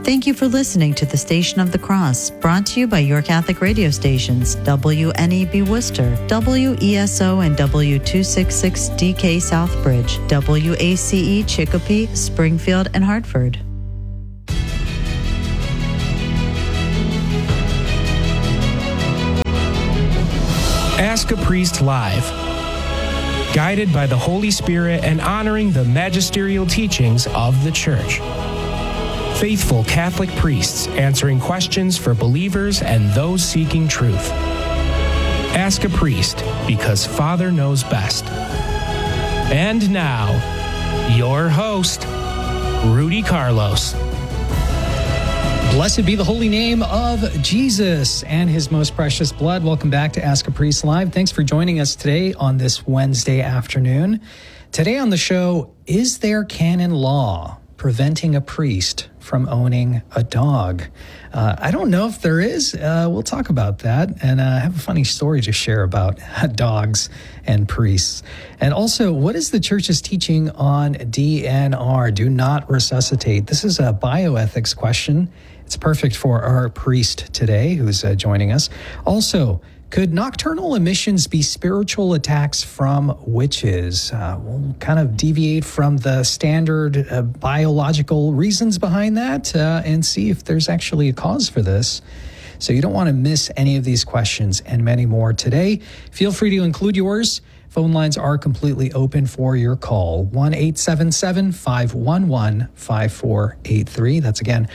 Thank you for listening to the Station of the Cross, brought to you by your Catholic radio stations, WNEB Worcester, WESO and W266DK Southbridge, WACE Chicopee, Springfield, and Hartford. Ask a Priest Live. Guided by the Holy Spirit and honoring the magisterial teachings of the Church. Faithful Catholic priests answering questions for believers and those seeking truth. Ask a Priest, because Father knows best. And now, your host, Rudy Carlos. Blessed be the holy name of Jesus and his most precious blood. Welcome back to Ask a Priest Live. Thanks for joining us today on this Wednesday afternoon. Today on the show, is there canon law preventing a priest from owning a dog? I don't know if there is. We'll talk about that. And I have a funny story to share about dogs and priests. And also, what is the church's teaching on DNR, do not resuscitate? This is a bioethics question. It's perfect for our priest today who's joining us. Also, could nocturnal emissions be spiritual attacks from witches? We'll kind of deviate from the standard biological reasons behind that and see if there's actually a cause for this. So you don't want to miss any of these questions and many more today. Feel free to include yours. Phone lines are completely open for your call. 1-877-511-5483. That's again,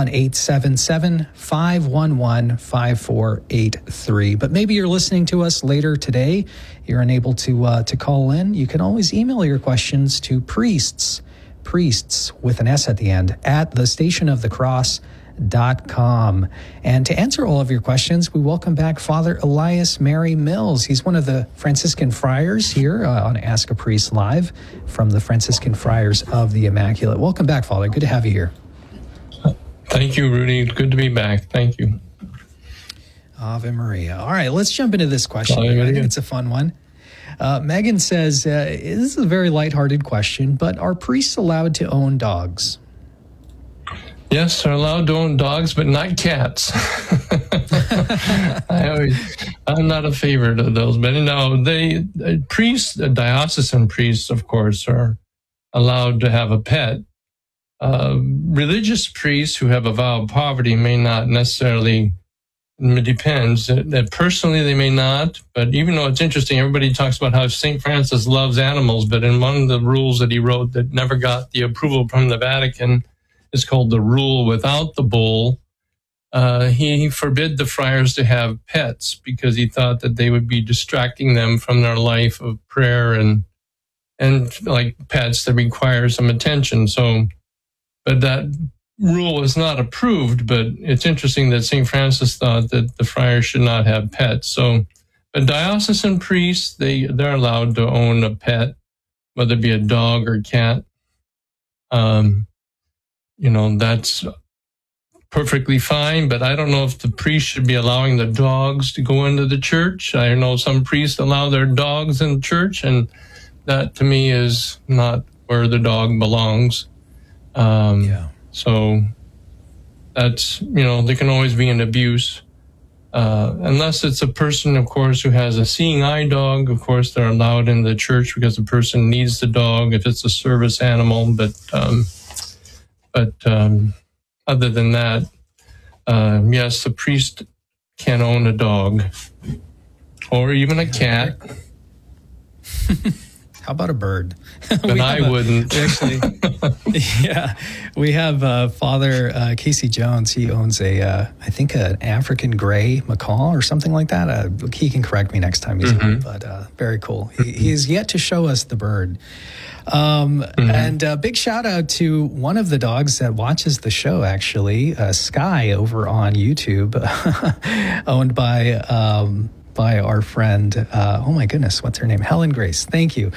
1-877-511-5483. But maybe you're listening to us later today. You're unable to call in. You can always email your questions to priests with an S at the end, at thestationofthecross.com. And to answer all of your questions, we welcome back Father Elias Mary Mills. He's one of the Franciscan friars here on Ask a Priest Live from the Franciscan Friars of the Immaculate. Welcome back, Father. Good to have you here. Thank you, Rudy. Good to be back. Thank you. Ave Maria. All right, let's jump into this question. I think it's a fun one. Megan says, this is a very lighthearted question, but are priests allowed to own dogs? Yes, they're allowed to own dogs, but not cats. I'm not a favorite of those, but priests, diocesan priests, of course, are allowed to have a pet. Religious priests who have a vow of poverty may not necessarily. It depends. Personally, they may not, but even though it's interesting, everybody talks about how St. Francis loves animals, but in one of the rules that he wrote that never got the approval from the Vatican, it's called the Rule Without the Bull. He forbid the friars to have pets because he thought that they would be distracting them from their life of prayer and like pets that require some attention. So, but that rule was not approved. But it's interesting that St. Francis thought that the friars should not have pets. So, but diocesan priests, they're allowed to own a pet, whether it be a dog or cat. That's perfectly fine, but I don't know if the priest should be allowing the dogs to go into the church. I know some priests allow their dogs in the church, and that to me is not where the dog belongs. So that's, there can always be an abuse. Unless it's a person, of course, who has a seeing eye dog, of course, they're allowed in the church because the person needs the dog if it's a service animal, But other than that, yes, the priest can own a dog or even a cat. How about a bird? But I wouldn't. Actually, we have Father Casey Jones. He owns I think an African gray macaw or something like that. He can correct me next time he's on, but very cool. He's yet to show us the bird. And a big shout out to one of the dogs that watches the show, actually, Sky over on YouTube, owned by our friend, oh my goodness, what's her name? Helen Grace. Thank you.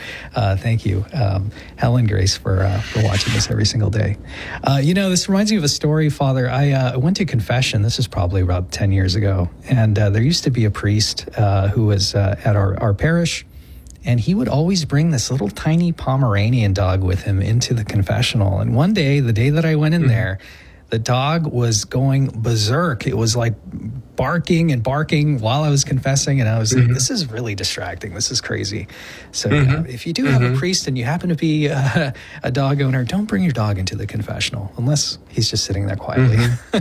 Helen Grace for watching this every single day. This reminds me of a story, Father. I went to confession. This is probably about 10 years ago. And there used to be a priest who was at our parish. And he would always bring this little tiny Pomeranian dog with him into the confessional. And one day, the day that I went in there The dog was going berserk. It was like barking and barking while I was confessing, and I was like, this is really distracting. This is crazy. So if you do have a priest and you happen to be a dog owner, don't bring your dog into the confessional unless he's just sitting there quietly.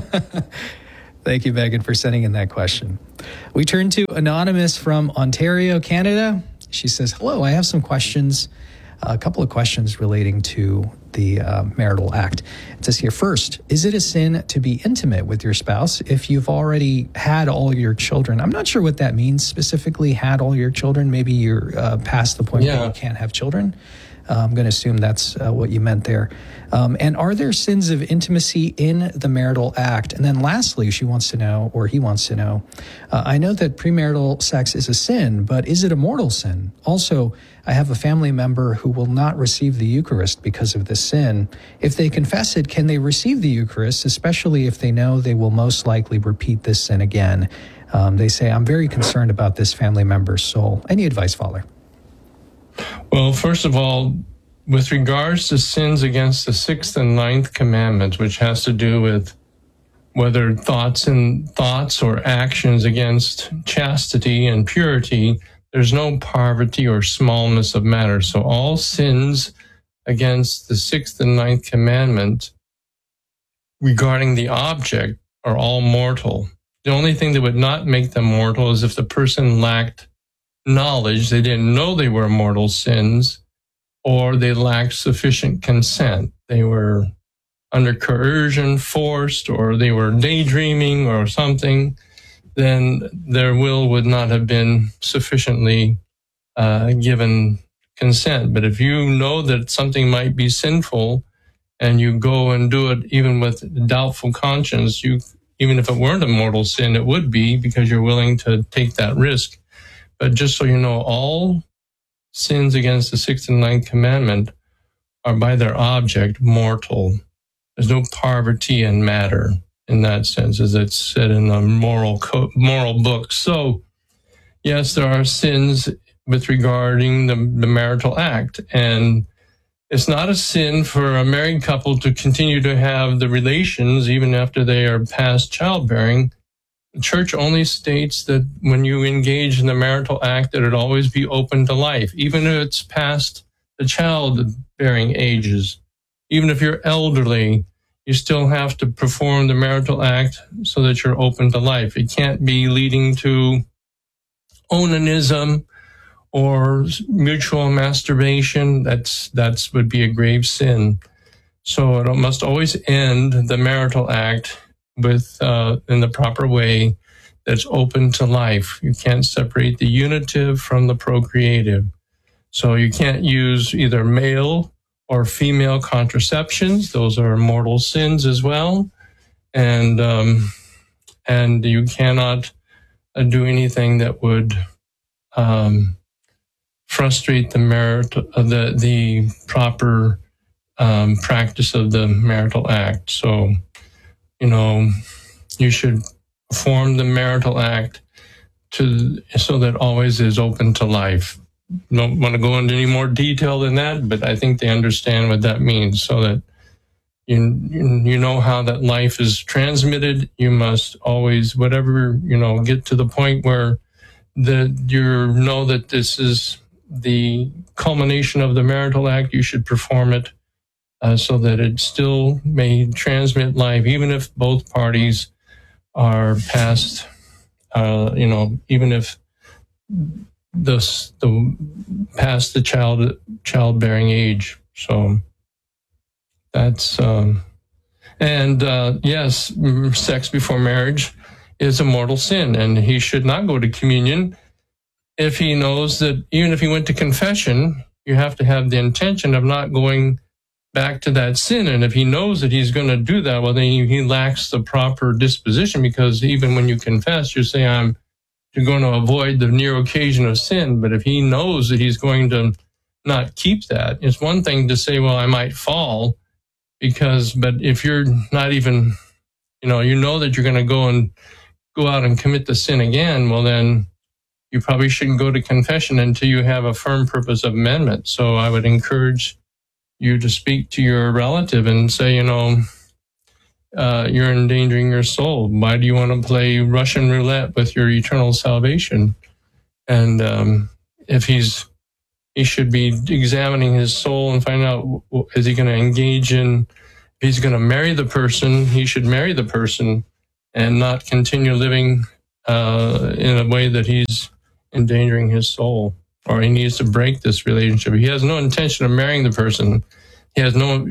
Thank you, Megan, for sending in that question. We turn to Anonymous from Ontario, Canada. She says, hello, I have some questions, a couple of questions relating to the marital act. It says here, first, is it a sin to be intimate with your spouse if you've already had all your children? I'm not sure what that means, specifically had all your children. Maybe you're past the point where you can't have children. I'm going to assume that's what you meant there. And are there sins of intimacy in the marital act? And then lastly, she wants to know, or he wants to know, I know that premarital sex is a sin, but is it a mortal sin? Also, I have a family member who will not receive the Eucharist because of this sin. If they confess it, can they receive the Eucharist, especially if they know they will most likely repeat this sin again? They say, I'm very concerned about this family member's soul. Any advice, Father? Well, first of all, with regards to sins against the 6th and 9th commandments, which has to do with whether thoughts or actions against chastity and purity, there's no poverty or smallness of matter. So all sins against the 6th and 9th commandment regarding the object are all mortal. The only thing that would not make them mortal is if the person lacked knowledge, they didn't know they were mortal sins, or they lacked sufficient consent. They were under coercion, forced, or they were daydreaming or something, then their will would not have been sufficiently given consent. But if you know that something might be sinful and you go and do it even with doubtful conscience, even if it weren't a mortal sin, it would be, because you're willing to take that risk. But just so you know, all sins against the 6th and 9th commandment are by their object mortal. There's no poverty in matter in that sense, as it's said in the moral book. So, yes, there are sins with regarding the marital act. And it's not a sin for a married couple to continue to have the relations even after they are past childbearing. The church only states that when you engage in the marital act, that it always be open to life, even if it's past the childbearing ages. Even if you're elderly, you still have to perform the marital act so that you're open to life. It can't be leading to onanism or mutual masturbation. That's would be a grave sin. So it must always end the marital act with in the proper way that's open to life. You can't separate the unitive from the procreative. So you can't use either male or female contraceptions. Those are mortal sins as well. And you cannot do anything that would frustrate the proper practice of the marital act. So, you should perform the marital act so that always is open to life. Don't want to go into any more detail than that, but I think they understand what that means, so that you know how that life is transmitted. You must always, whatever, get to the point where you know that this is the culmination of the marital act. You should perform it so that it still may transmit life, even if both parties are past, even if past the childbearing age. So that's yes, sex before marriage is a mortal sin, and he should not go to communion if he knows that, even if he went to confession, you have to have the intention of not going back to that sin. And if he knows that he's going to do that, well, then he lacks the proper disposition, because even when you confess, you say, I'm going to avoid the near occasion of sin. But if he knows that he's going to not keep that, it's one thing to say, well, I might fall, but if you're not even, you know that you're going to go out and commit the sin again, well, then you probably shouldn't go to confession until you have a firm purpose of amendment. So I would encourage you to speak to your relative and say, you're endangering your soul. Why do you want to play Russian roulette with your eternal salvation? And if he should be examining his soul and find out, is he going to engage in, if he's going to marry the person, he should marry the person and not continue living in a way that he's endangering his soul, or he needs to break this relationship. He has no intention of marrying the person. He has no,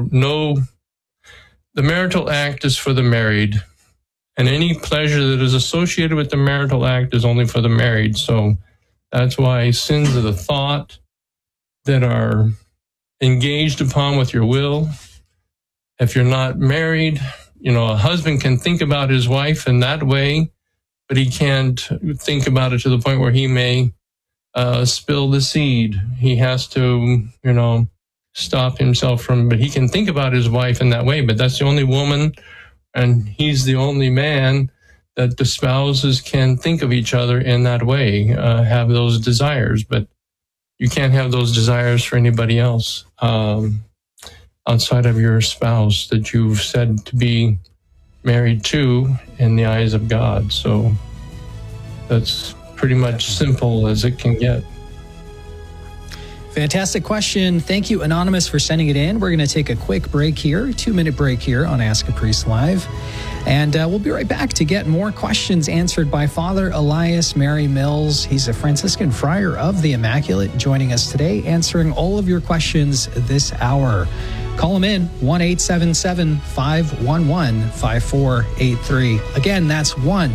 the marital act is for the married, and any pleasure that is associated with the marital act is only for the married. So that's why sins of the thought that are engaged upon with your will, if you're not married, a husband can think about his wife in that way, but he can't think about it to the point where he may spill the seed. He has to, stop himself from, but he can think about his wife in that way, but that's the only woman, and he's the only man that the spouses can think of each other in that way, have those desires, but you can't have those desires for anybody else outside of your spouse that you've said to be married to in the eyes of God. So that's pretty much simple as it can get. Fantastic question. Thank you, Anonymous, for sending it in. We're going to take a quick break here, 2-minute break here on Ask a Priest Live. And we'll be right back to get more questions answered by Father Elias Mary Mills. He's a Franciscan friar of the Immaculate, joining us today, answering all of your questions this hour. Call him in, 1-877-511-5483. Again, that's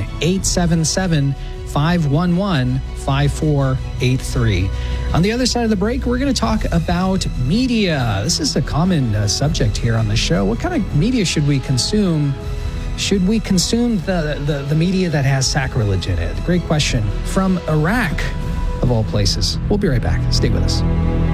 1-877-511-5483. On the other side of the break, we're going to talk about media. This is a common subject here on the show. What kind of media should we consume? Should we consume the media that has sacrilege in it? Great question. From Iraq, of all places. We'll be right back. Stay with us.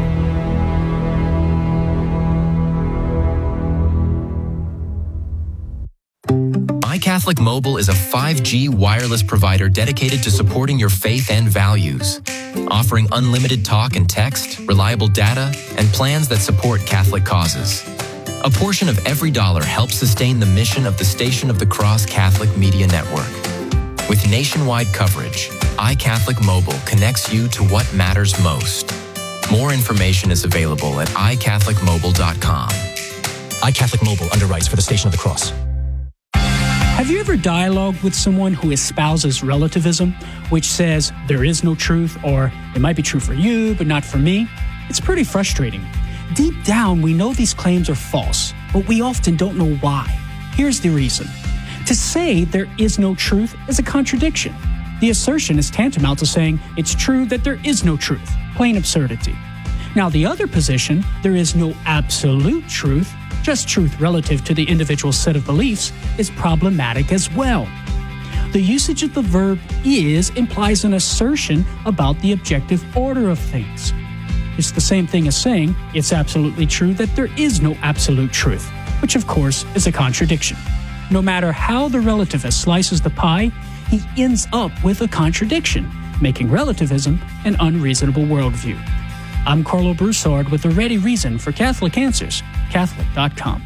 iCatholic Mobile is a 5G wireless provider dedicated to supporting your faith and values, offering unlimited talk and text, reliable data, and plans that support Catholic causes. A portion of every dollar helps sustain the mission of the Station of the Cross Catholic Media Network. With nationwide coverage, iCatholic Mobile connects you to what matters most. More information is available at iCatholicMobile.com. iCatholic Mobile underwrites for the Station of the Cross. Have you ever dialogued with someone who espouses relativism, which says there is no truth, or it might be true for you, but not for me? It's pretty frustrating. Deep down, we know these claims are false, but we often don't know why. Here's the reason. To say there is no truth is a contradiction. The assertion is tantamount to saying it's true that there is no truth. Plain absurdity. Now, the other position, there is no absolute truth, just truth relative to the individual set of beliefs, is problematic as well. The usage of the verb is implies an assertion about the objective order of things. It's the same thing as saying it's absolutely true that there is no absolute truth, which of course is a contradiction. No matter how the relativist slices the pie, he ends up with a contradiction, making relativism an unreasonable worldview. I'm Carlo Broussard with a ready reason for Catholic Answers, Catholic.com.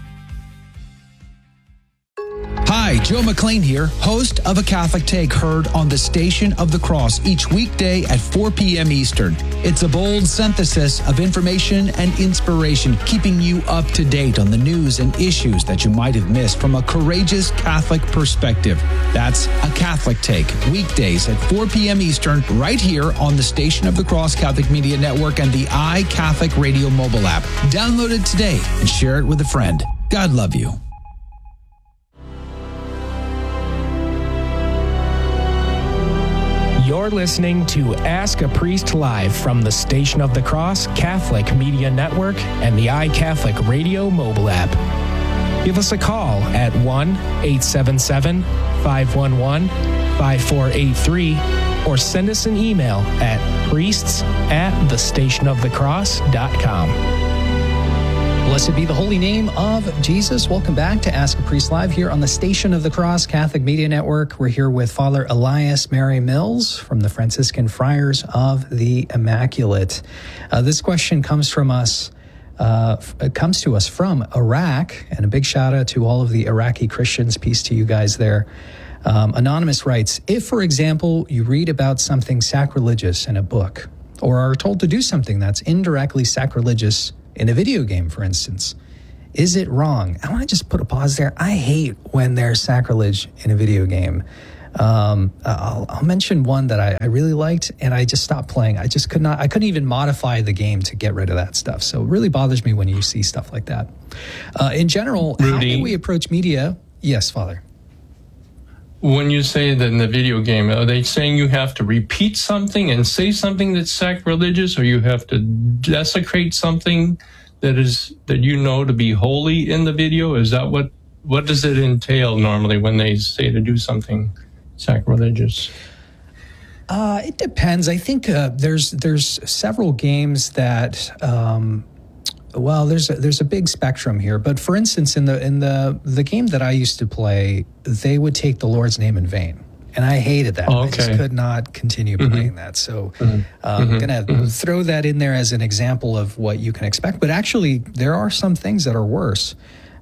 Hi, Joe McLean here, host of A Catholic Take, heard on the Station of the Cross each weekday at 4 p.m. Eastern. It's a bold synthesis of information and inspiration, keeping you up to date on the news and issues that you might have missed from a courageous Catholic perspective. That's A Catholic Take, weekdays at 4 p.m. Eastern, right here on the Station of the Cross Catholic Media Network and the iCatholic Radio mobile app. Download it today and share it with a friend. God love you. You're listening to Ask a Priest Live from the Station of the Cross Catholic Media Network and the iCatholic Radio mobile app. Give us a call at 1-877-511-5483 or send us an email at priests@thestationofthecross.com. Blessed be the holy name of Jesus. Welcome back to Ask a Priest Live here on the Station of the Cross Catholic Media Network. We're here with Father Elias Mary Mills from the Franciscan Friars of the Immaculate. This question comes from us comes to us from Iraq, and a big shout out to all of the Iraqi Christians. Peace to you guys there. Anonymous writes, if, for example, you read about something sacrilegious in a book, or are told to do something that's indirectly sacrilegious in a video game, for instance, is it wrong? I want to just put a pause there. I hate when there's sacrilege in a video game. I'll mention one that I really liked, and I just stopped playing. I couldn't even modify the game to get rid of that stuff. So it really bothers me when you see stuff like that. In general, Rudy, how can we approach media? Yes, Father. When you say that in the video game, are they saying you have to repeat something and say something that's sacrilegious, or you have to desecrate something that you know to be holy in the video? Is that what does it entail normally when they say to do something sacrilegious? It depends. I think there's several games that there's a big spectrum here. But for instance, in the game that I used to play, they would take the Lord's name in vain. And I hated that. I just could not continue playing that. So I'm going to throw that in there as an example of what you can expect. But actually, there are some things that are worse,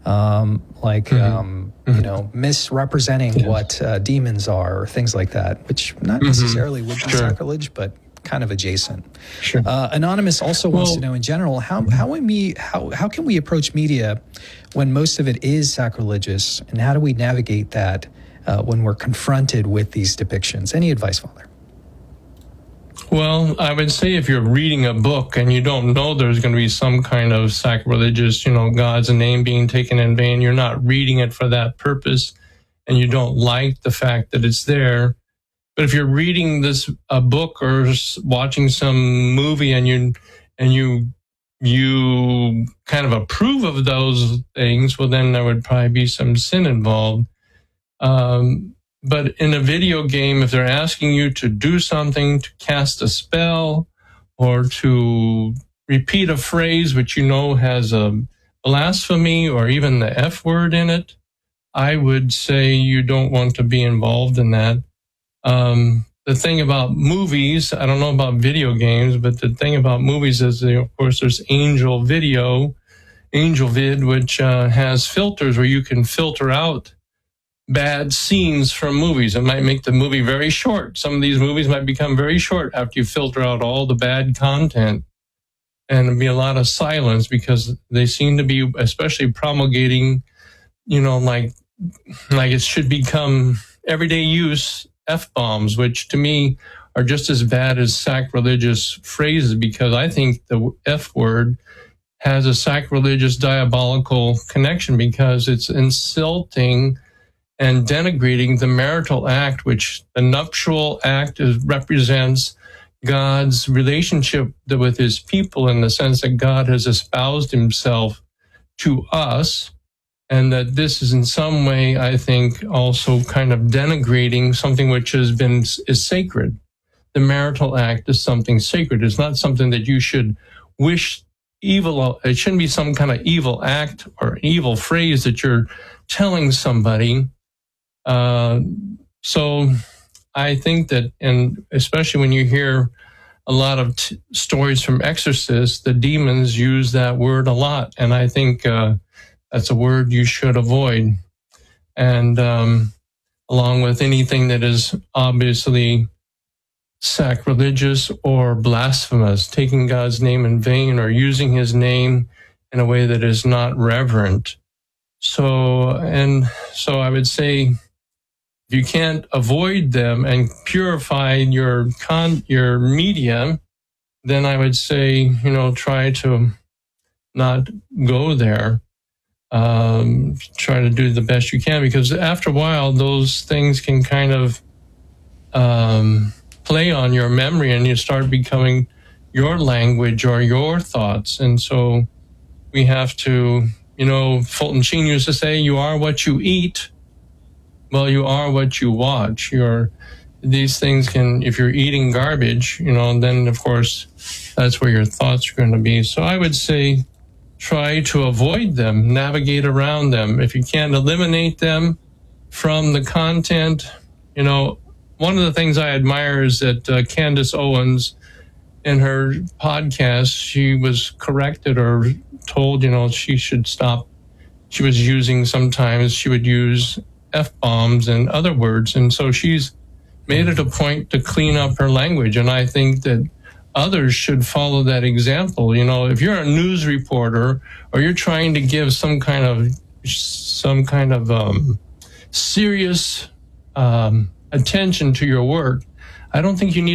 misrepresenting what demons are or things like that, which not necessarily would be sacrilege, but kind of adjacent. Sure. Anonymous also wants to know in general, how can we approach media when most of it is sacrilegious, and how do we navigate that when we're confronted with these depictions? Any advice, Father? Well, I would say if you're reading a book and you don't know there's going to be some kind of sacrilegious, God's name being taken in vain, you're not reading it for that purpose, and you don't like the fact that it's there. But if you're reading a book or watching some movie and you kind of approve of those things, well, then there would probably be some sin involved. But in a video game, if they're asking you to do something, to cast a spell, or to repeat a phrase which has a blasphemy or even the F word in it, I would say you don't want to be involved in that. The thing about movies, I don't know about video games, but the thing about movies is, of course, there's Angel Vid, which has filters where you can filter out bad scenes from movies. It might make the movie very short. Some of these movies might become very short after you filter out all the bad content, and there'll be a lot of silence because they seem to be especially promulgating, like it should become everyday use F-bombs, which to me are just as bad as sacrilegious phrases, because I think the F word has a sacrilegious diabolical connection because it's insulting and denigrating the marital act, which the nuptial act represents God's relationship with his people, in the sense that God has espoused himself to us, and that this is in some way, I think, also kind of denigrating something which is sacred. The marital act is something sacred. It's not something that you should wish evil. It shouldn't be some kind of evil act or evil phrase that you're telling somebody. So I think that, and especially when you hear a lot of stories from exorcists, the demons use that word a lot. And I think that's a word you should avoid. And along with anything that is obviously sacrilegious or blasphemous, taking God's name in vain or using his name in a way that is not reverent. So I would say, if you can't avoid them and purify your media, then I would say, try to not go there. Try to do the best you can, because after a while, those things can kind of play on your memory, and you start becoming your language or your thoughts. And so we have to, Fulton Sheen used to say, you are what you eat. Well, you are what you watch. These things can, if you're eating garbage, then of course that's where your thoughts are going to be. So I would say, try to avoid them, navigate around them. If you can't eliminate them from the content, one of the things I admire is that Candace Owens in her podcast, she was corrected or told, she should stop. She was sometimes she would use F-bombs and other words. And so she's made it a point to clean up her language. And I think that others should follow that example. If you're a news reporter or you're trying to give some kind of serious attention to your work, I don't think you need